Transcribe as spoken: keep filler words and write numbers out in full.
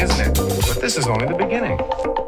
isn't it? But this is only the beginning.